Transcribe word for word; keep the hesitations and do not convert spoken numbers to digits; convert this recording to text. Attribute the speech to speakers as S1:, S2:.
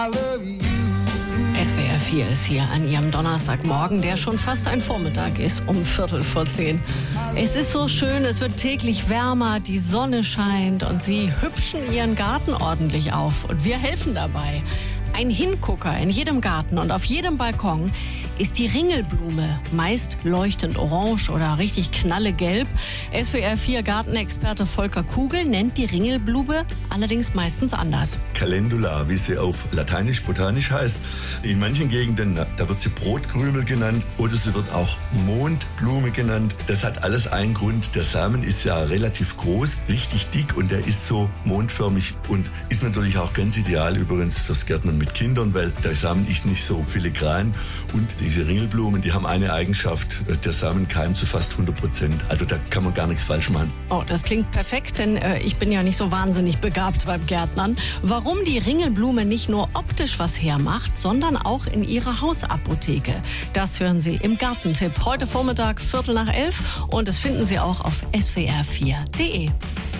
S1: S W R vier ist hier an Ihrem Donnerstagmorgen, der schon fast ein Vormittag ist, um Viertel vor zehn. Es ist so schön, es wird täglich wärmer, die Sonne scheint und Sie hübschen Ihren Garten ordentlich auf. Und wir helfen dabei. Ein Hingucker in jedem Garten und auf jedem Balkon ist die Ringelblume, meist leuchtend orange oder richtig knallegelb. S W R vier Gartenexperte Volker Kugel nennt die Ringelblume allerdings meistens anders.
S2: Calendula, wie sie auf Lateinisch botanisch heißt. In manchen Gegenden, da wird sie Brotkrümel genannt oder sie wird auch Mondblume genannt. Das hat alles einen Grund. Der Samen ist ja relativ groß, richtig dick und der ist so mondförmig und ist natürlich auch ganz ideal übrigens fürs Gärtnern mit Kindern, weil der Samen ist nicht so filigran und diese Ringelblumen, die haben eine Eigenschaft, der Samen keimt zu fast hundert Prozent. Also da kann man gar nichts falsch machen.
S1: Oh, das klingt perfekt, denn äh, ich bin ja nicht so wahnsinnig begabt beim Gärtnern. Warum die Ringelblume nicht nur optisch was hermacht, sondern auch in ihrer Hausapotheke. Das hören Sie im Gartentipp. Heute Vormittag, Viertel nach elf und das finden Sie auch auf S W R vier Punkt de.